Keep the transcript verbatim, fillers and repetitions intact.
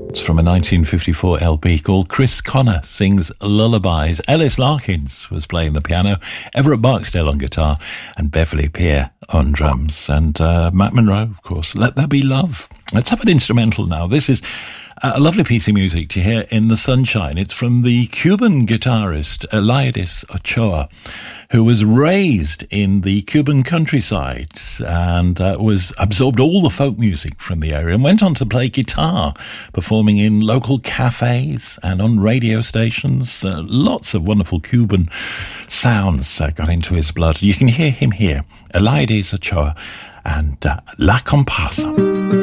It's from a nineteen fifty-four L P called Chris Connor Sings Lullabies. Ellis Larkins was playing the piano, Everett Barksdale on guitar, and Beverly Peer on drums. And uh, Matt Monro, of course, Let There Be Love. Let's have an instrumental now. This is a lovely piece of music to hear in the sunshine. It's from the Cuban guitarist Eliades Ochoa, who was raised in the Cuban countryside and uh, was absorbed all the folk music from the area and went on to play guitar, performing in local cafes and on radio stations. Uh, lots of wonderful Cuban sounds uh, got into his blood. You can hear him here, Eliades Ochoa and uh, La Comparsa.